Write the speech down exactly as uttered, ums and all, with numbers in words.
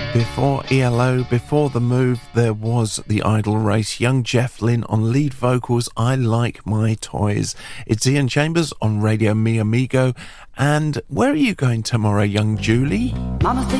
Before E L O, before the move, there was the Idol Race. Young Jeff Lynne on lead vocals, I Like My Toys. It's Ian Chambers on Radio Mi Amigo. And where are you going tomorrow, young Julie? Mama